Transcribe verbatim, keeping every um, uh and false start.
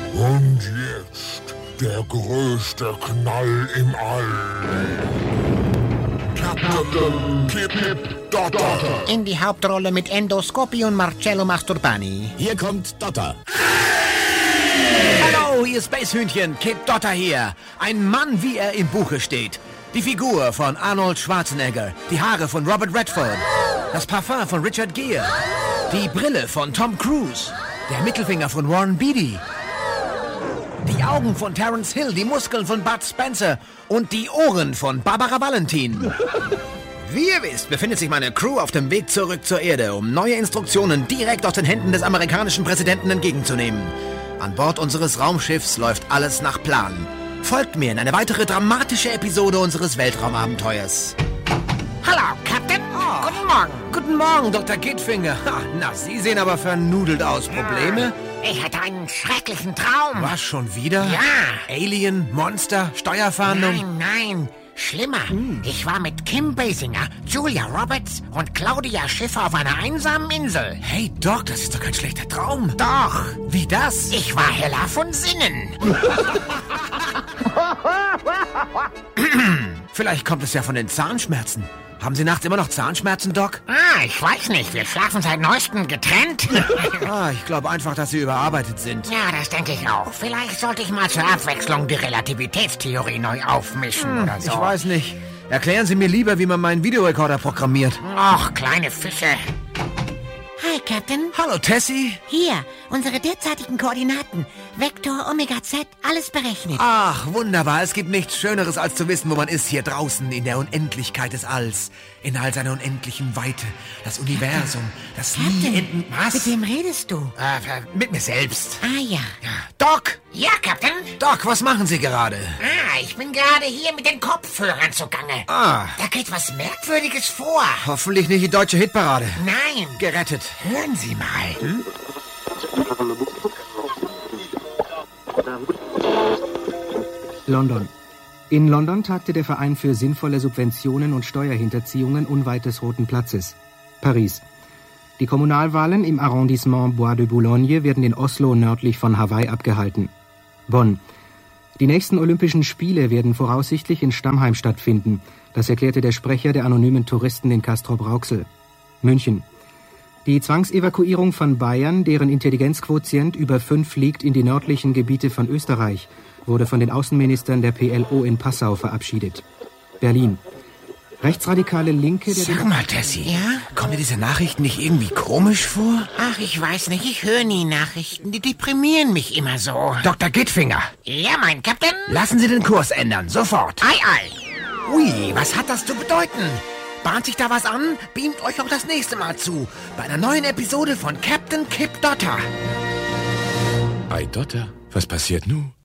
Und jetzt der größte Knall im All. Captain Kip Dotter. In die Hauptrolle mit Endoscopy und Marcello Mastrorbani. Hier kommt Dotter. Hallo, ihr Spacehühnchen, Kip Dotter hier. Ein Mann, wie er im Buche steht. Die Figur von Arnold Schwarzenegger, die Haare von Robert Redford, das Parfum von Richard Gere, die Brille von Tom Cruise, der Mittelfinger von Warren Beatty, die Augen von Terence Hill, die Muskeln von Bud Spencer und die Ohren von Barbara Valentin. Wie ihr wisst, befindet sich meine Crew auf dem Weg zurück zur Erde, um neue Instruktionen direkt aus den Händen des amerikanischen Präsidenten entgegenzunehmen. An Bord unseres Raumschiffs läuft alles nach Plan. Folgt mir in eine weitere dramatische Episode unseres Weltraumabenteuers. Hallo, Captain. Oh. Guten Morgen. Guten Morgen, Doktor Gitfinger. Ha, na, Sie sehen aber vernudelt aus. Probleme? Ich hatte einen schrecklichen Traum. Was, schon wieder? Ja. Alien, Monster, Steuerfahndung? Nein, nein. Schlimmer. Hm. Ich war mit Kim Basinger, Julia Roberts und Claudia Schiffer auf einer einsamen Insel. Hey, Doc, das ist doch kein schlechter Traum. Doch. Wie das? Ich war heller von Sinnen. Vielleicht kommt es ja von den Zahnschmerzen. Haben Sie nachts immer noch Zahnschmerzen, Doc? Ah, ich weiß nicht. Wir schlafen seit neuestem getrennt. ah, ich glaube einfach, dass Sie überarbeitet sind. Ja, das denke ich auch. Vielleicht sollte ich mal zur Abwechslung die Relativitätstheorie neu aufmischen hm, oder so. Ich weiß nicht. Erklären Sie mir lieber, wie man meinen Videorekorder programmiert. Och, kleine Fische. Hi, Captain. Hallo, Tessie. Hier, unsere derzeitigen Koordinaten. Vektor, Omega Z, alles berechnet. Ach, wunderbar. Es gibt nichts Schöneres, als zu wissen, wo man ist hier draußen in der Unendlichkeit des Alls. In all seiner unendlichen Weite. Das Universum, das nie enden... Was? Mit wem redest du? Äh, mit mir selbst. Ah, ja. ja. Doc! Ja, Captain? Doc, was machen Sie gerade? Ah, ich bin gerade hier mit den Kopfhörern zugange. Ah. Da geht was Merkwürdiges vor. Hoffentlich nicht die deutsche Hitparade. Nein. Gerettet. Hören Sie mal. Hm? London. In London tagte der Verein für sinnvolle Subventionen und Steuerhinterziehungen unweit des Roten Platzes. Paris. Die Kommunalwahlen im Arrondissement Bois de Boulogne werden in Oslo nördlich von Hawaii abgehalten. Bonn. Die nächsten Olympischen Spiele werden voraussichtlich in Stammheim stattfinden. Das erklärte der Sprecher der anonymen Touristen in Castrop-Rauxel. München. Die Zwangsevakuierung von Bayern, deren Intelligenzquotient über fünf liegt, in die nördlichen Gebiete von Österreich, wurde von den Außenministern der P L O in Passau verabschiedet. Berlin. Rechtsradikale Linke... Der Sag mal, Tessie. Ja? Kommen dir diese Nachrichten nicht irgendwie komisch vor? Ach, ich weiß nicht. Ich höre nie Nachrichten. Die deprimieren mich immer so. Doktor Gitfinger. Ja, mein Captain? Lassen Sie den Kurs ändern. Sofort. Ei, ei. Ui, was hat das zu bedeuten? Bahnt sich da was an? Beamt euch auch das nächste Mal zu. Bei einer neuen Episode von Captain Kip Dotter. Ei, Dotter, was passiert nun?